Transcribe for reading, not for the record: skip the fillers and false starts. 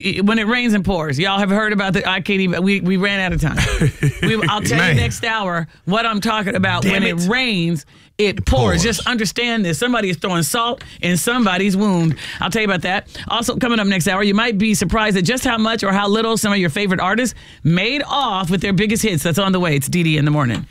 when it rains and pours. Y'all have heard about the. I can't even. We ran out of time. I'll tell you next hour what I'm talking about. When it rains, it pours. Just understand this. Somebody is throwing salt in somebody's wound. I'll tell you about that. Also, coming up next hour, you might be surprised at just how much or how little some of your favorite artists made off with their biggest hits. That's on the way. It's DD in the morning.